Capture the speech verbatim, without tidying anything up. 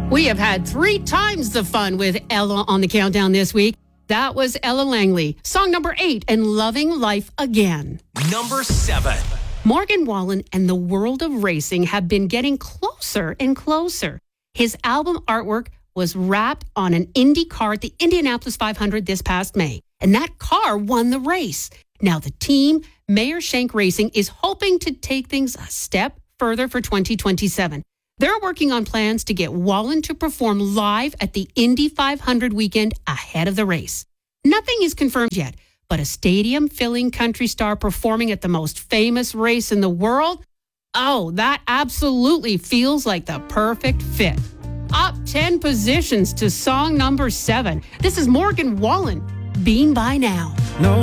We have had three times the fun with Ella on the countdown this week. That was Ella Langley. Song number eight, and Loving Life Again. Number seven. Morgan Wallen and the world of racing have been getting closer and closer. His album artwork was wrapped on an Indy car at the Indianapolis five hundred this past May. And that car won the race. Now the team, Mayer Shank Racing, is hoping to take things a step further for twenty twenty-seven. They're working on plans to get Wallen to perform live at the Indy five hundred weekend ahead of the race. Nothing is confirmed yet, but a stadium-filling country star performing at the most famous race in the world? Oh, that absolutely feels like the perfect fit. Up ten positions to song number seven. This is Morgan Wallen, Bean By Now. No.